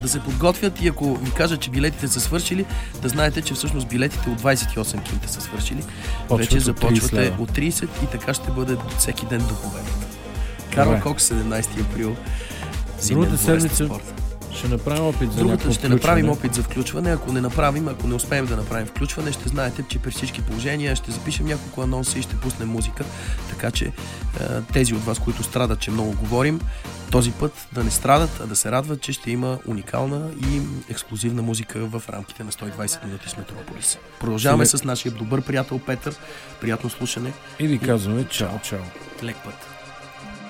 Да се подготвят и ако ви кажат, че билетите са свършили, да знаете, че всъщност билетите от 28 кинта са свършили. Вече започвате от 30 и така ще бъде всеки ден до победата. Карл Кокс, 17 април. Другата седмица ще направим опит за някакво ще направим опит за включване. Ако не успеем да направим включване, ще знаете, че при всички положения ще запишем няколко анонса и ще пуснем музика. Така че тези от вас, които страдат, че много говорим, този път да не страдат, а да се радват, че ще има уникална и ексклюзивна музика в рамките на 120 минути с Метрополис. Продължаваме с нашия добър приятел Петър. Приятно слушане. И ви казваме чао, чао. Лек път.